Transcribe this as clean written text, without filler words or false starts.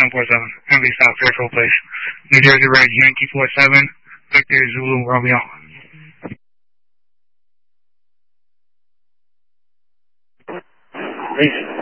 747. Heavy South Fairfield Place. New Jersey Red Yankee 47. Victor Zulu Romeo. Great.